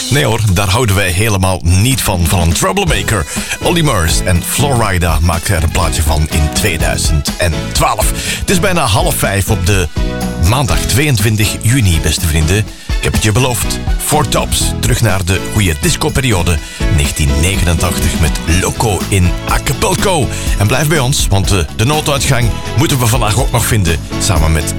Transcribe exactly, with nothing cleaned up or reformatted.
Nee hoor, daar houden wij helemaal niet van. Van een troublemaker. Olly Murs en Florida maakten er een plaatje van in tweeduizend twaalf. Het is bijna half vijf op de maandag tweeëntwintig juni, beste vrienden. Ik heb het je beloofd. Four Tops, terug naar de goede discoperiode negentien negenentachtig met Loco in Acapulco. En blijf bij ons, want de, de nooduitgang moeten we vandaag ook nog vinden. Samen met